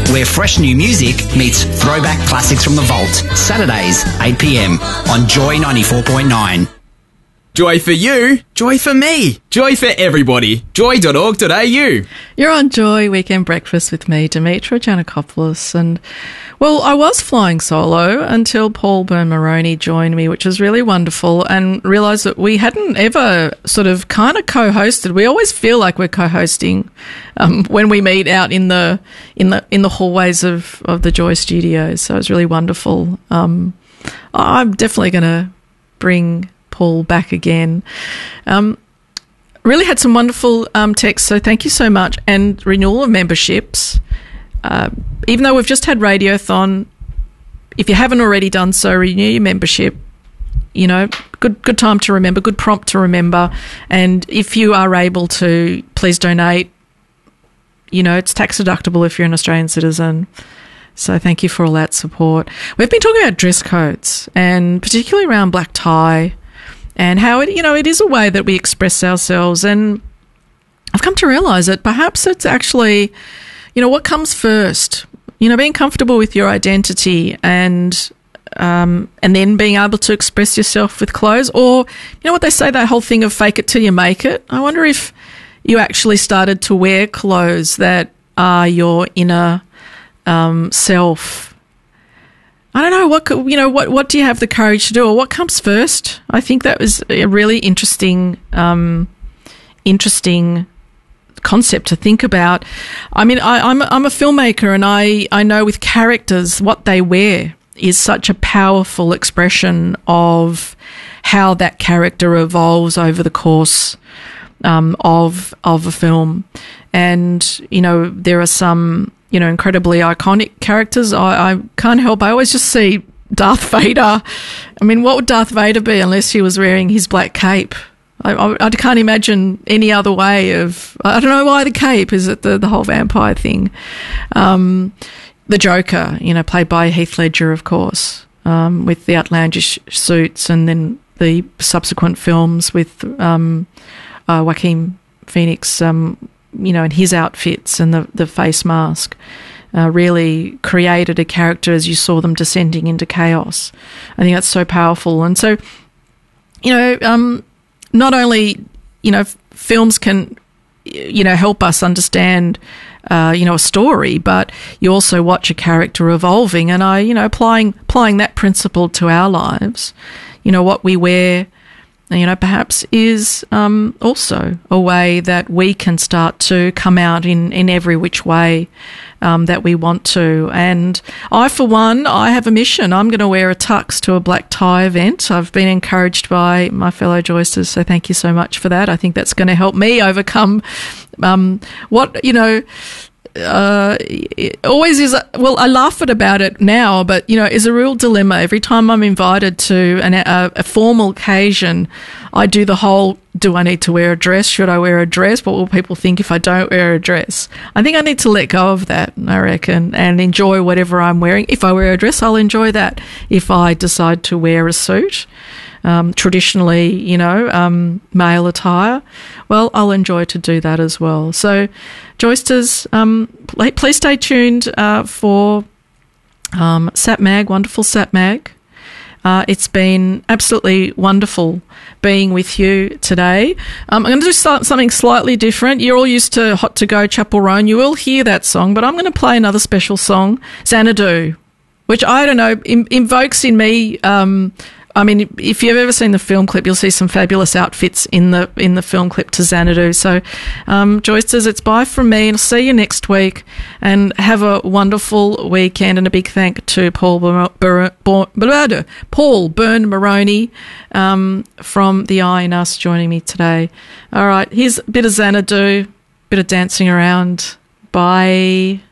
where fresh new music meets throwback classics from the vault. Saturdays, 8 p.m. on Joy 94.9. Joy for you, joy for me, joy for everybody. Joy.org.au. You're on Joy Weekend Breakfast with me, Demetra Giannakopoulos, and well, I was flying solo until Paul Byrne-Maroney joined me, which was really wonderful, and realised that we hadn't ever sort of kind of co-hosted. We always feel like we're co-hosting when we meet out in the hallways of the Joy Studios. So it was really wonderful. I'm definitely going to bring Paul back again. Really had some wonderful texts, so thank you so much. And renewal of memberships. Even though we've just had Radiothon, if you haven't already done so, renew your membership. You know, good time to remember, good prompt to remember. And if you are able to, please donate. You know, it's tax deductible if you're an Australian citizen. So thank you for all that support. We've been talking about dress codes, and particularly around black tie, and how it is a way that we express ourselves. And I've come to realise that perhaps it's actually, what comes first. Being comfortable with your identity and then being able to express yourself with clothes. Or, what they say, that whole thing of fake it till you make it. I wonder if you actually started to wear clothes that are your inner self. I don't know, what do you have the courage to do, or what comes first? I think that was a really interesting concept to think about. I mean, I'm a filmmaker, and I know with characters what they wear is such a powerful expression of how that character evolves over the course of a film. And, there are some incredibly iconic characters. I can't help, I always just see Darth Vader. I mean, what would Darth Vader be unless he was wearing his black cape? I can't imagine any other way of, I don't know why the cape, is it the whole vampire thing? The Joker, played by Heath Ledger, of course, with the outlandish suits, and then the subsequent films with Joaquin Phoenix, and his outfits and the face mask really created a character as you saw them descending into chaos. I think that's so powerful. And so, not only, films can, help us understand, a story, but you also watch a character evolving. And applying that principle to our lives, what we wear, perhaps is also a way that we can start to come out in every which way that we want to. And I, for one, I have a mission. I'm going to wear a tux to a black tie event. I've been encouraged by my fellow Joysters, so thank you so much for that. I think that's going to help me overcome it always is. I laugh about it now, but is a real dilemma. Every time I'm invited to a formal occasion, I do the whole, do I need to wear a dress? Should I wear a dress? What will people think if I don't wear a dress? I think I need to let go of that, I reckon, and enjoy whatever I'm wearing. If I wear a dress, I'll enjoy that. If I decide to wear a suit, traditionally, male attire, well, I'll enjoy to do that as well. So, Joysters, please stay tuned for Sat Mag, wonderful Sat Mag. It's been absolutely wonderful being with you today. I'm going to do something slightly different. You're all used to Hot to Go, Chapel Roan. You will hear that song, but I'm going to play another special song, Xanadu, which, I don't know, invokes in me I mean, if you've ever seen the film clip, you'll see some fabulous outfits in the film clip to Xanadu. So, Joysters, it's bye from me, and I'll see you next week. And have a wonderful weekend. And a big thank to Paul Byrne-Maroney from The Eye in Us joining me today. All right, here's a bit of Xanadu, bit of dancing around. Bye.